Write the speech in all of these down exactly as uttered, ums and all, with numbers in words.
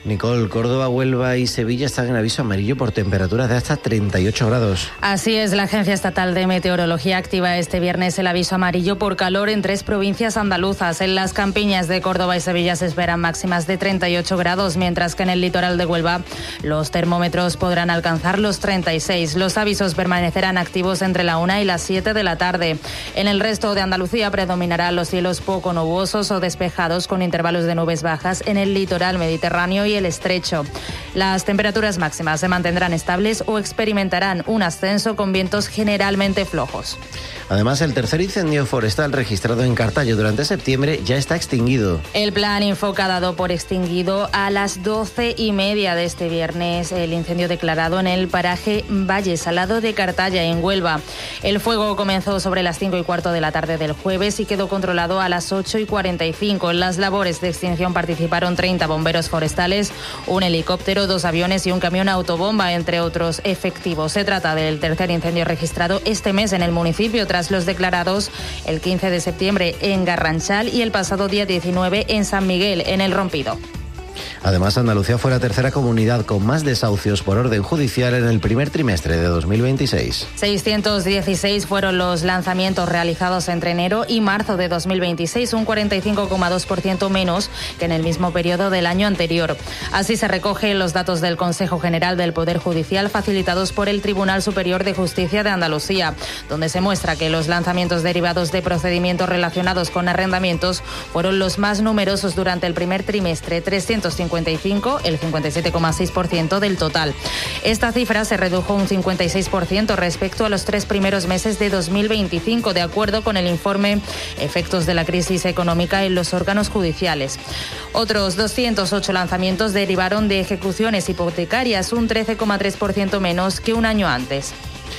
Nicole, Córdoba, Huelva y Sevilla están en aviso amarillo por temperaturas de hasta treinta y ocho grados. Así es, la Agencia Estatal de Meteorología activa este viernes el aviso amarillo por calor en tres provincias andaluzas. En las campiñas de Córdoba y Sevilla se esperan máximas de treinta y ocho grados, mientras que en el litoral de Huelva los termómetros podrán alcanzar los treinta y seis. Los avisos permanecerán activos entre la una y las siete de la tarde. En el resto de Andalucía predominarán los cielos poco nubosos o despejados con intervalos de nubes bajas en el litoral mediterráneo y el estrecho. Las temperaturas máximas se mantendrán estables o experimentarán un ascenso con vientos generalmente flojos. Además, el tercer incendio forestal registrado en Cartallo durante septiembre ya está extinguido. El plan Infoca ha dado por extinguido a las doce y media de este viernes el incendio declarado en el paraje Valle Salado de Cartaya, en Huelva. El fuego comenzó sobre las cinco y cuarto de la tarde del jueves y quedó controlado a las ocho y cuarenta y cinco. En las labores de extinción participaron treinta bomberos forestales, un helicóptero, dos aviones y un camión autobomba, entre otros efectivos. Se trata del tercer incendio registrado este mes en el municipio, tras los declarados el quince de septiembre en Garranchal y el pasado día diecinueve en San Miguel, en El Rompido. Además, Andalucía fue la tercera comunidad con más desahucios por orden judicial en el primer trimestre de dos mil veintiséis. seiscientos dieciséis fueron los lanzamientos realizados entre enero y marzo de dos mil veintiséis, un cuarenta y cinco coma dos por ciento menos que en el mismo periodo del año anterior. Así se recogen los datos del Consejo General del Poder Judicial facilitados por el Tribunal Superior de Justicia de Andalucía, donde se muestra que los lanzamientos derivados de procedimientos relacionados con arrendamientos fueron los más numerosos durante el primer trimestre, trescientos cincuenta y cinco, el cincuenta y siete coma seis por ciento del total. Esta cifra se redujo un cincuenta y seis por ciento respecto a los tres primeros meses de dos mil veinticinco, de acuerdo con el informe Efectos de la crisis económica en los órganos judiciales. Otros doscientos ocho lanzamientos derivaron de ejecuciones hipotecarias, un trece coma tres por ciento menos que un año antes.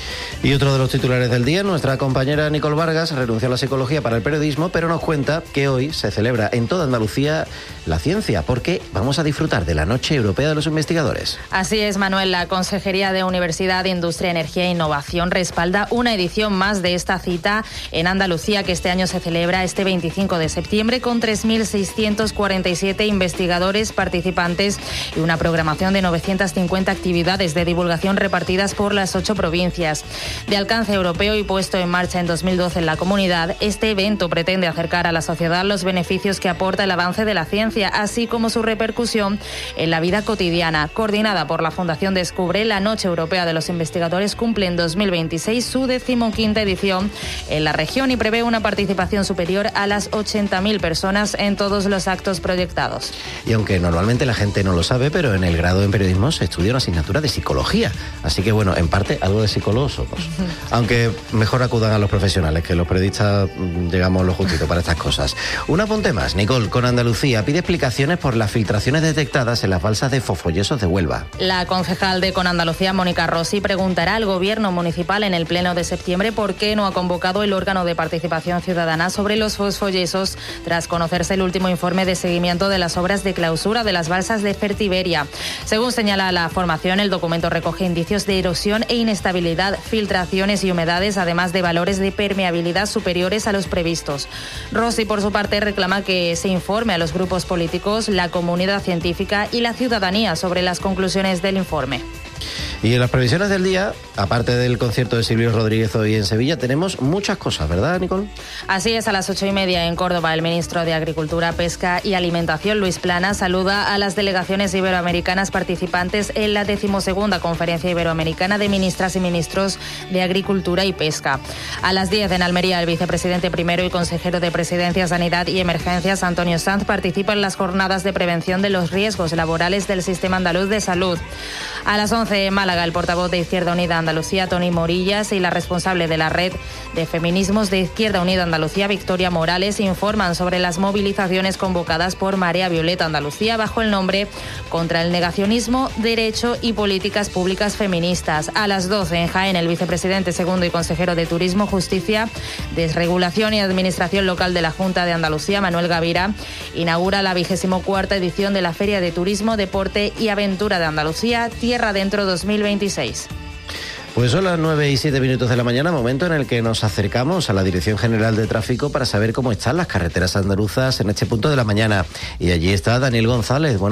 Y otro de los titulares del día, nuestra compañera Nicole Vargas renunció a la psicología para el periodismo, pero nos cuenta que hoy se celebra en toda Andalucía la ciencia, porque vamos a disfrutar de la Noche Europea de los Investigadores. Así es, Manuel. La Consejería de Universidad, Industria, Energía e Innovación respalda una edición más de esta cita en Andalucía, que este año se celebra este veinticinco de septiembre con tres mil seiscientos cuarenta y siete investigadores participantes y una programación de novecientas cincuenta actividades de divulgación repartidas por las ocho provincias. De alcance europeo y puesto en marcha en dos mil doce en la comunidad, este evento pretende acercar a la sociedad los beneficios que aporta el avance de la ciencia, así como su repercusión en la vida cotidiana. Coordinada por la Fundación Descubre, la Noche Europea de los Investigadores cumple en dos mil veintiséis su decimoquinta edición en la región y prevé una participación superior a las ochenta mil personas en todos los actos proyectados. Y aunque normalmente la gente no lo sabe, pero en el grado en periodismo se estudia una asignatura de psicología. Así que, bueno, en parte algo de psicólogos somos. Aunque mejor acudan a los profesionales, que los periodistas llegamos lo justito para estas cosas. Un apunte más. Nicole, con Andalucía pide explicaciones por las filtraciones detectadas en las balsas de fosfoyesos de Huelva. La concejal de Con Andalucía, Mónica Rossi, preguntará al Gobierno municipal en el pleno de septiembre por qué no ha convocado el órgano de participación ciudadana sobre los fosfoyesos tras conocerse el último informe de seguimiento de las obras de clausura de las balsas de Fertiberia. Según señala la formación, el documento recoge indicios de erosión e inestabilidad, filtraciones y humedades, además de valores de permeabilidad superiores a los previstos. Rossi, por su parte, reclama que se informe a los grupos políticos, la comunidad científica y la ciudadanía sobre las conclusiones del informe. Y en las previsiones del día, aparte del concierto de Silvio Rodríguez hoy en Sevilla, tenemos muchas cosas, ¿verdad, Nicole? Así es, a las ocho y media en Córdoba, el ministro de Agricultura, Pesca y Alimentación, Luis Planas, saluda a las delegaciones iberoamericanas participantes en la decimosegunda Conferencia Iberoamericana de Ministras y Ministros de Agricultura y Pesca. A las diez en Almería, el vicepresidente primero y consejero de Presidencia, Sanidad y Emergencias, Antonio Sanz, participa en las jornadas de prevención de los riesgos laborales del Sistema Andaluz de Salud. A las once en Málaga, el portavoz de Izquierda Unida Andalucía, Toni Morillas, y la responsable de la red de feminismos de Izquierda Unida Andalucía, Victoria Morales, informan sobre las movilizaciones convocadas por Marea Violeta Andalucía bajo el nombre Contra el Negacionismo, Derecho y Políticas Públicas Feministas. A las doce en Jaén, el vicepresidente segundo y consejero de Turismo, Justicia, Desregulación y Administración Local de la Junta de Andalucía, Manuel Gavira, inaugura la vigésimo cuarta edición de la Feria de Turismo, Deporte y Aventura de Andalucía, Tierra Dentro dos mil veintiséis. Pues son las nueve y siete minutos de la mañana, momento en el que nos acercamos a la Dirección General de Tráfico para saber cómo están las carreteras andaluzas en este punto de la mañana. Y allí está Daniel González. Bueno,